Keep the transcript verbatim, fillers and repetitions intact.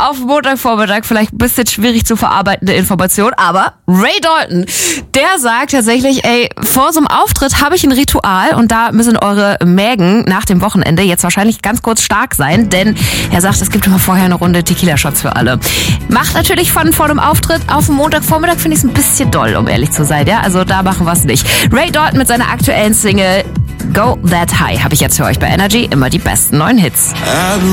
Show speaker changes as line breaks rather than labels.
auf Montagvormittag vielleicht ein bisschen schwierig zu verarbeitende Information, aber Ray Dalton, der sagt tatsächlich, ey, vor so einem Auftritt habe ich ein Ritual und da müssen eure Mägen nach dem Wochenende jetzt wahrscheinlich ganz kurz stark sein, denn er sagt, es gibt immer vorher eine Runde Tequila-Shots für alle. Macht natürlich Fun vor dem Auftritt. Auf dem Montagvormittag finde ich es ein bisschen doll, um ehrlich zu sein, ja, also da machen wir es nicht. Ray Dalton mit seiner aktuellen Single Go That High habe ich jetzt für euch bei Energy, immer die besten neuen Hits.